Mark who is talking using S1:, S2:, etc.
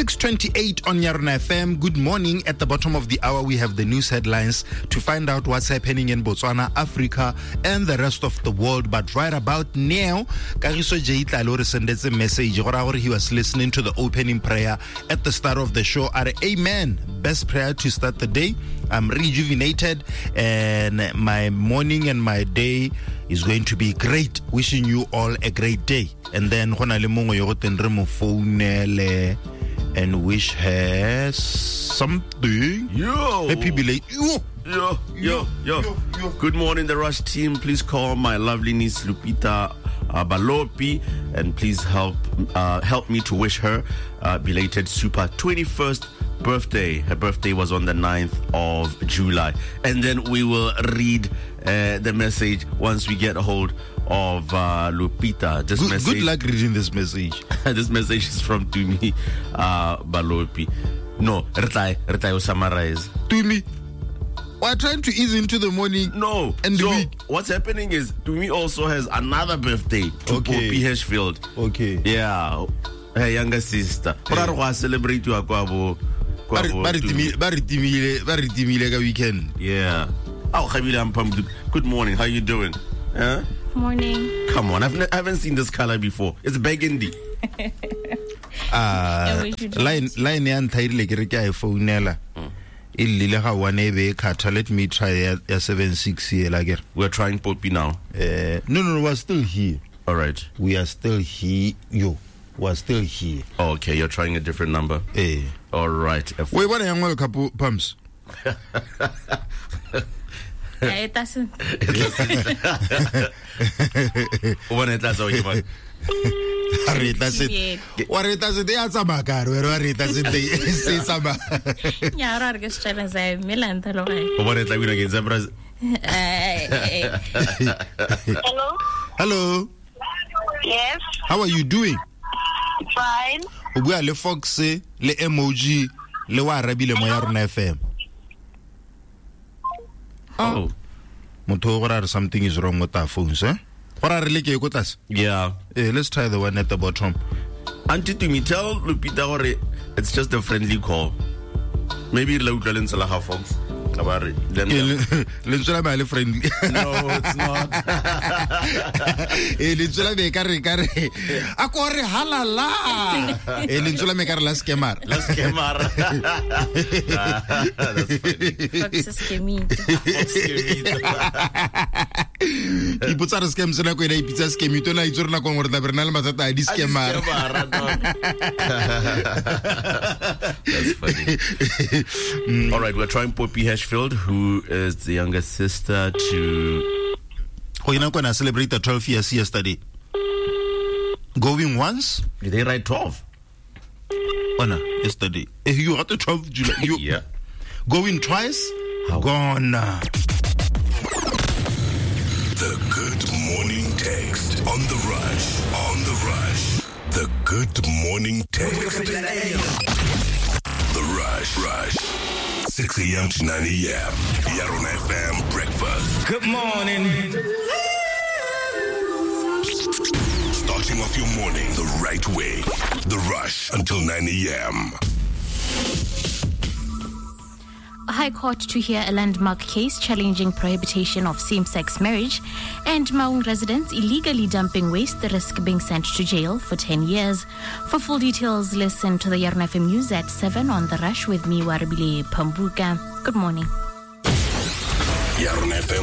S1: 6:28 on Yarona FM. Good morning. At the bottom of the hour, we have the news headlines to find out what's happening in Botswana, Africa, and the rest of the world. But right about now, Kagiso Jaitlalo sent a message. He was listening to the opening prayer at the start of the show. Amen. Best prayer to start the day. I'm rejuvenated, and my morning and my day is going to be great. Wishing you all a great day. And then and wish her something.
S2: Yo.
S1: Happy belated.
S2: Yo. Good morning, the Rush team. Please call my lovely niece Lupita Balopi, and please help me to wish her belated super 21st birthday. Her birthday was on the 9th of July. And then we will read the message once we get a hold of Lupita.
S1: Good luck reading this message.
S2: This message is from Tumi Balopi. No, Retai will summarize.
S1: Tumi, we're trying to ease into the morning.
S2: No.
S1: And
S2: so
S1: the week.
S2: What's happening is Tumi also has another birthday to Poppy Hirschfield.
S1: Okay.
S2: Yeah. Her younger sister. Hey. Celebrate you weekend. Yeah. Good morning. How you doing? Huh?
S3: Morning.
S2: Come on, I haven't seen this color before. It's burgundy.
S1: Line yan thaile ke re ke iPhone ela. Illile ga one be khatha. Let me try ya 76 here like.
S2: We're trying Poppy now.
S1: No, we're still here.
S2: All right.
S1: We are still here. We're still here.
S2: Oh, okay, you're trying a different number. All right.
S1: Wait, what are you couple pumps?
S3: It doesn't.
S2: When it does,
S1: they are some car. Where it doesn't say some.
S3: Yeah, I'm going to say Milan.
S2: What is that against zebras?
S1: Hello.
S4: Yes.
S1: How are you doing?
S4: Fine.
S1: We are le Fox, le emoji, le wa rabile mo Yarona FM.
S2: Oh.
S1: Moto, something is wrong with our phones, eh?
S2: Yeah.
S1: Let's try the one at the bottom.
S2: Auntie Tumi, tell Lupita it's just a friendly call. Maybe local Salaha folks. About it.
S1: Let's try my friendly.
S2: No, it's not.
S1: Let's try me carry. Akore halala. Let's try me carry las quemar.
S2: That's funny.
S1: He puts out a scam so na ko ina pizza scam ito na itsurna ko ngorda bernal matata di scamar.
S2: That's funny. All right, we're trying Poppy Hirschfield, who is the younger sister to.
S1: Oh, you know when I celebrate the 12 years yesterday. Going once?
S2: Did they write 12?
S1: Oh no, yesterday. You got the 12th July.
S2: Yeah.
S1: Going twice?
S2: How?
S1: Gone.
S5: The Good Morning Text on the Rush. The Good Morning Text. The Rush. 6 a.m. to 9 a.m. Yarona FM breakfast.
S6: Good morning.
S5: Starting off your morning the right way. The Rush until 9 a.m.
S3: A High Court to hear a landmark case challenging prohibition of same-sex marriage, and Maung residents illegally dumping waste risk being sent to jail for 10 years. For full details, listen to the Yarona FM News at 7 on The Rush with me, Warabile Pambuka. Good morning.
S5: Yarona FM